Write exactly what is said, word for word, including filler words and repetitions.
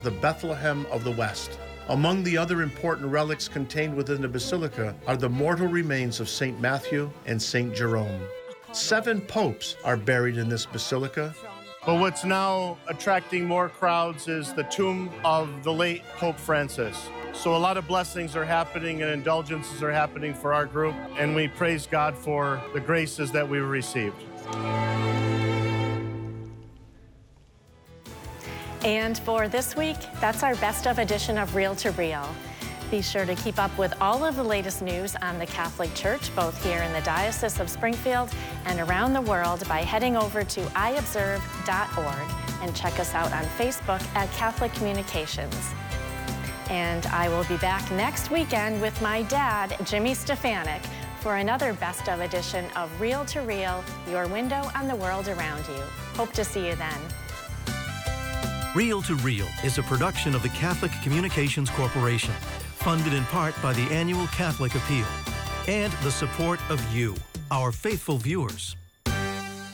the Bethlehem of the West. Among the other important relics contained within the basilica are the mortal remains of Saint Matthew and Saint Jerome. Seven popes are buried in this basilica. But what's now attracting more crowds is the tomb of the late Pope Francis. So a lot of blessings are happening and indulgences are happening for our group, and we praise God for the graces that we received. And for this week, that's our best of edition of Reel to Reel. Be sure to keep up with all of the latest news on the Catholic Church, both here in the Diocese of Springfield and around the world, by heading over to i observe dot org and check us out on Facebook at Catholic Communications. And I will be back next weekend with my dad, Jimmy Stefanik, for another best of edition of Reel to Reel, your window on the world around you. Hope to see you then. Reel to Reel is a production of the Catholic Communications Corporation, funded in part by the annual Catholic Appeal, and the support of you, our faithful viewers.